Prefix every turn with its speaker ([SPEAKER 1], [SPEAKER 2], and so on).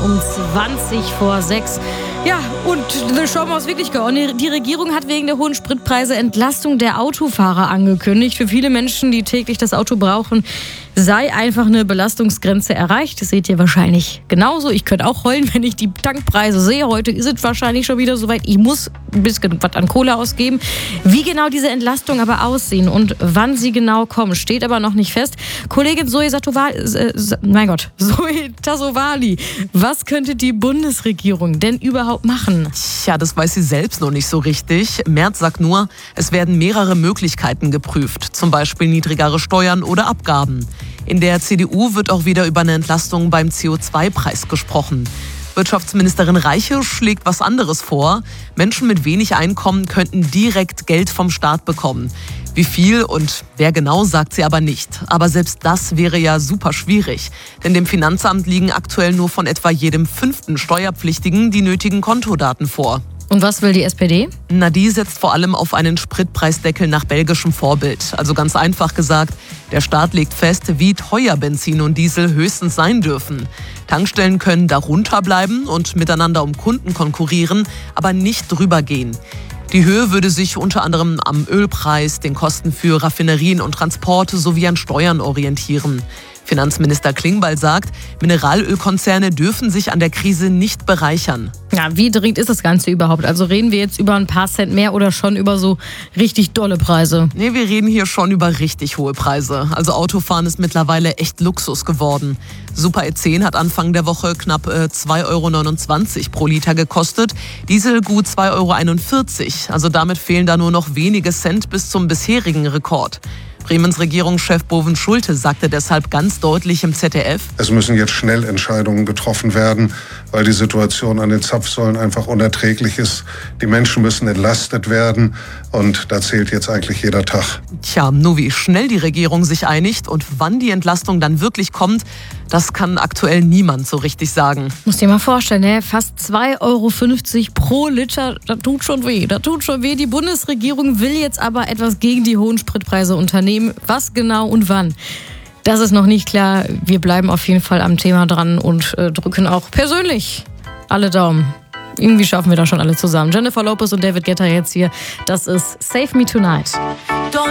[SPEAKER 1] um 5:20. Ja, und schauen wir uns wirklich an. Die Regierung hat wegen der hohen Spritpreise Entlastung der Autofahrer angekündigt. Für viele Menschen, die täglich das Auto brauchen, sei einfach eine Belastungsgrenze erreicht. Das seht ihr wahrscheinlich genauso. Ich könnte auch heulen, wenn ich die Tankpreise sehe. Heute ist es wahrscheinlich schon wieder soweit. Ich muss ein bisschen was an Kohle ausgeben. Wie genau diese Entlastung aber aussehen und wann sie genau kommen, steht aber noch nicht fest. Kollegin Zoe Tassovali, was könnte die Bundesregierung denn überhaupt machen?
[SPEAKER 2] Tja, das weiß sie selbst noch nicht so richtig. Merz sagt nur, es werden mehrere Möglichkeiten geprüft, zum Beispiel niedrigere Steuern oder Abgaben. In der CDU wird auch wieder über eine Entlastung beim CO2-Preis gesprochen. Wirtschaftsministerin Reiche schlägt was anderes vor. Menschen mit wenig Einkommen könnten direkt Geld vom Staat bekommen. Wie viel und wer genau, sagt sie aber nicht. Aber selbst das wäre ja super schwierig. Denn dem Finanzamt liegen aktuell nur von etwa jedem 5. Steuerpflichtigen die nötigen Kontodaten vor.
[SPEAKER 1] Und was will die SPD?
[SPEAKER 2] Die setzt vor allem auf einen Spritpreisdeckel nach belgischem Vorbild. Also ganz einfach gesagt, der Staat legt fest, wie teuer Benzin und Diesel höchstens sein dürfen. Tankstellen können darunter bleiben und miteinander um Kunden konkurrieren, aber nicht drüber gehen. Die Höhe würde sich unter anderem am Ölpreis, den Kosten für Raffinerien und Transporte sowie an Steuern orientieren. Finanzminister Klingbeil sagt, Mineralölkonzerne dürfen sich an der Krise nicht bereichern.
[SPEAKER 1] Ja, wie dringend ist das Ganze überhaupt? Also reden wir jetzt über ein paar Cent mehr oder schon über so richtig dolle Preise?
[SPEAKER 2] Nee, wir reden hier schon über richtig hohe Preise. Also Autofahren ist mittlerweile echt Luxus geworden. Super E10 hat Anfang der Woche knapp 2,29 € pro Liter gekostet. Diesel gut 2,41 €. Also damit fehlen da nur noch wenige Cent bis zum bisherigen Rekord. Bremens Regierungschef Boven Schulte sagte deshalb ganz deutlich im ZDF:
[SPEAKER 3] Es müssen jetzt schnell Entscheidungen getroffen werden, weil die Situation an den Zapfsäulen einfach unerträglich ist. Die Menschen müssen entlastet werden und da zählt jetzt eigentlich jeder Tag.
[SPEAKER 2] Tja, nur wie schnell die Regierung sich einigt und wann die Entlastung dann wirklich kommt, das kann aktuell niemand so richtig sagen.
[SPEAKER 1] Musst dir mal vorstellen, ne? Fast 2,50 € pro Liter, das tut schon weh. Die Bundesregierung will jetzt aber etwas gegen die hohen Spritpreise unternehmen. Was genau und wann? Das ist noch nicht klar. Wir bleiben auf jeden Fall am Thema dran und drücken auch persönlich alle Daumen. Irgendwie schaffen wir das schon alle zusammen. Jennifer Lopez und David Guetta jetzt hier. Das ist Save Me Tonight.